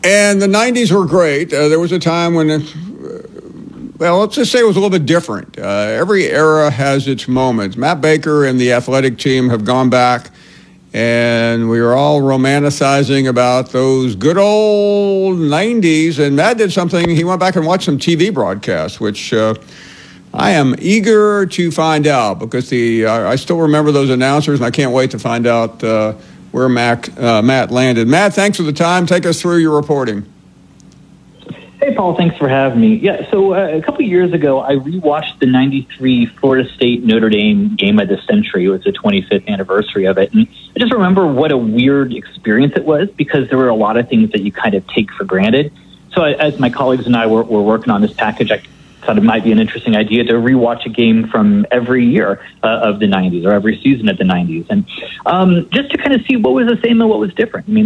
And the 90s were great. There was a time when, well, let's just say it was a little bit different. Every era has its moments. Matt Baker and the athletic team have gone back, and we were all romanticizing about those good old 90s. And Matt did something. He went back and watched some TV broadcasts, which I am eager to find out, because I still remember those announcers, and I can't wait to find out where Matt landed. Matt, thanks for the time. Take us through your reporting. Hey, Paul, thanks for having me. Yeah, so a couple years ago, I rewatched the 93 Florida State Notre Dame game of the century. It was the 25th anniversary of it. And I just remember what a weird experience it was, because there were a lot of things that you kind of take for granted. So as my colleagues and I were working on this package, I thought it might be an interesting idea to rewatch a game from every year of the 90s, or every season of the 90s. And just to kind of see what was the same and what was different. I mean,